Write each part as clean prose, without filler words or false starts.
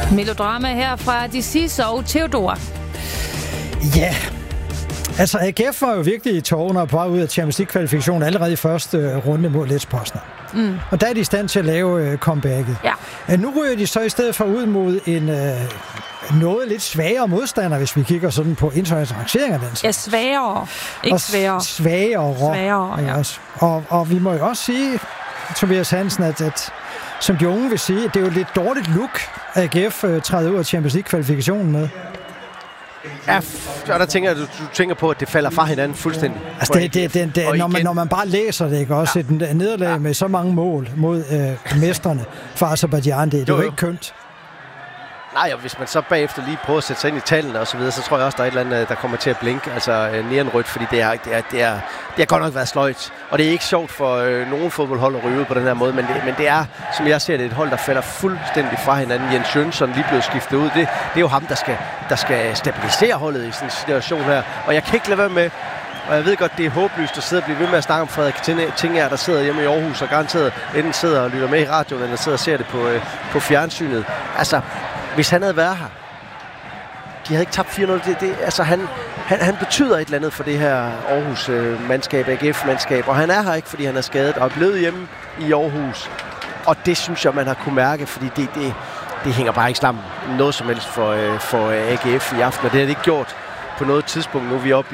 Melodrama her fra Disis og Theodor. Ja, altså AGF var jo virkelig i tårerne og på vej ud af Champions League-kvalifikationen allerede i første runde mod Lech Poznan. Og der er de i stand til at lave comebacket. Ja. Nu ryger de så i stedet for ud mod en noget lidt svagere modstander, hvis vi kigger sådan på internationale rangeringer. Ja, svagere. Ikke svagere. Svagere. Ja. Og vi må jo også sige, Tobias Hansen, at som de unge vil sige, at det er jo et lidt dårligt look, at AGF træder ud af Champions League-kvalifikationen med. Ja, og der tænker du tænker på, at det falder fra hinanden fuldstændig. Altså når man bare læser det, ikke også, et nederlag med så mange mål mod mestrene fra Aserbajdsjan, det er jo ikke kønt. Nej, og hvis man så bagefter lige prøver at sætte sig ind i tallene og så videre, så tror jeg også, der er et eller andet, der kommer til at blinke, altså neonrødt, fordi det har godt nok været sløjt. Og det er ikke sjovt for nogen fodboldhold at ryge ud på den her måde, men det er, som jeg ser det, et hold, der falder fuldstændig fra hinanden. Jens Jønsson lige blevet skiftet ud. Det er jo ham, der skal stabilisere holdet i sådan en situation her. Og jeg kan ikke lade være med, og jeg ved godt, det er håbløst at sidde og blive ved med at snakke om Frederik Tinger, der sidder hjemme i Aarhus og garanteret enten sidder og lytter med i radioen, eller sidder og ser det på fjernsynet. Altså, hvis han havde været her, de havde ikke tabt 4-0. Altså han betyder et eller andet for det her Aarhus-mandskab, AGF-mandskab, og han er her ikke, fordi han er skadet og er blevet hjemme i Aarhus. Og det synes jeg, man har kunne mærke, fordi det hænger bare ikke sammen noget som helst for AGF i aften, og det har det ikke gjort på noget tidspunkt. Nu er vi oppe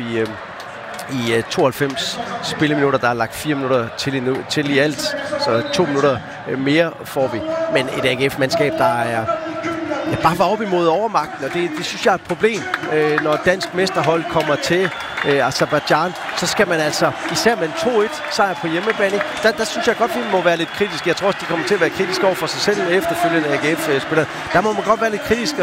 i 92 spilleminutter, der er lagt 4 minutter til i alt, så 2 minutter mere får vi. Men et AGF-mandskab, der er bare var op imod overmagten, og det synes jeg er et problem. Når dansk mesterhold kommer til Aserbajdsjan, så skal man altså, især med en 2-1 sejr på hjemmebane, der synes jeg godt, vi må være lidt kritiske. Jeg tror også, de kommer til at være kritiske over for sig selv efterfølgende AGF-spillere. Der må man godt være lidt kritisk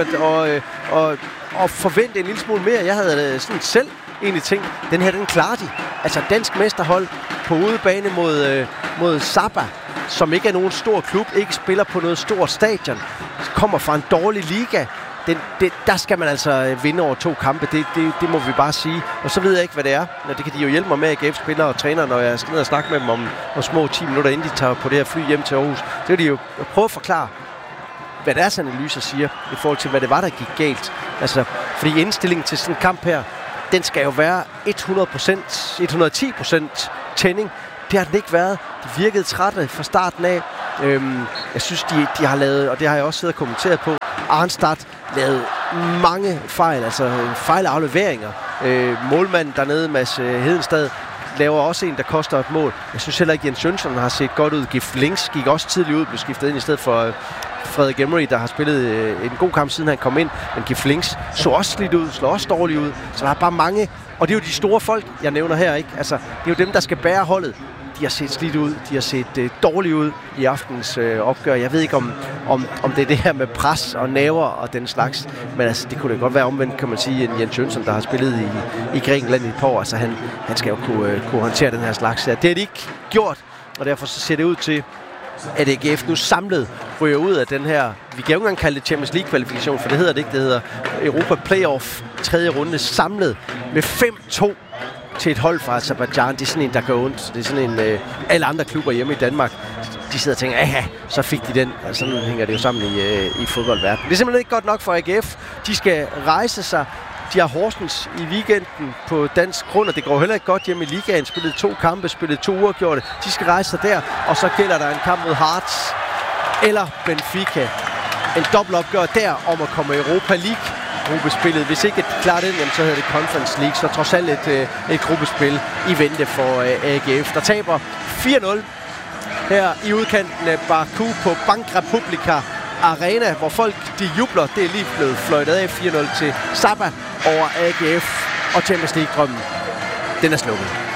og forvente en lille smule mere. Jeg havde sådan selv egentlig tænkt, den her, den klarer de. Altså dansk mesterhold på udebane mod Saba, som ikke er nogen stor klub, ikke spiller på noget stort stadion, kommer fra en dårlig liga. Der skal man altså vinde over 2 kampe, det må vi bare sige. Og så ved jeg ikke, hvad det er. Det kan de jo hjælpe mig med, AGF-spillere og trænere, når jeg skal ned og snakke med dem om små 10 minutter, inden de tager på det her fly hjem til Aarhus. Det vil de jo prøve at forklare, hvad deres analyser siger, i forhold til, hvad det var, der gik galt. Altså, fordi indstillingen til sådan en kamp her, den skal jo være 100%, 110% tænding. Det har den ikke været. De virkede trætte fra starten af. Jeg synes, de har lavet, og det har jeg også siddet og kommenteret på, Arnstad lavet mange fejl, altså fejlafleveringer. Målmanden dernede, Mads Hedenstad, laver også en, der koster et mål. Jeg synes heller ikke, Jens Jønsson har set godt ud. Gif Links gik også tidligt ud, blev skiftet ind i stedet for Frederik Emery, der har spillet en god kamp, siden han kom ind. Men Gif Links så også slidt ud, slår også dårligt ud. Så der er bare mange, og det er jo de store folk, jeg nævner her, ikke? Altså, det er jo dem, der skal bære holdet. De har set slidt ud, de har set dårligt ud i aftens opgør. Jeg ved ikke, om det er det her med pres og næver og den slags, men altså, det kunne da godt være omvendt, kan man sige, en Jens Jønsson, der har spillet i Grækenland i et par år. Altså, han skal jo kunne håndtere den her slags. Det har de ikke gjort, og derfor så ser det ud til, at AGF nu samlet ryger ud af den her, vi kan jo ikke engang kalde det Champions League-kvalifikation, for det hedder det ikke, det hedder Europa Playoff 3. runde, samlet med 5-2 til et hold fra Aserbajdsjan. Det er sådan en, der gør ondt. Det er sådan en, alle andre klubber hjemme i Danmark, de sidder og tænker, så fik de den. Og sådan hænger det jo sammen i fodboldverdenen. Det er simpelthen ikke godt nok for AGF. De skal rejse sig. De har Horsens i weekenden på dansk grund, og det går heller ikke godt hjemme i ligaen. Spillet 2 kampe, spillet 2 uafgjorte. De skal rejse sig der, og så gælder der en kamp mod Hearts eller Benfica. En dobbeltopgør der om at komme i Europa League gruppespillet. Hvis ikke de klarer den, så hedder det Conference League. Så trods alt et gruppespil i vente for AGF, der taber 4-0 her i udkanten af Baku på Bank Republika Arena, hvor folk de jubler. Det er lige blevet fløjtet af 4-0 til Saba over AGF, og Champions League-drømmen, den er slukket.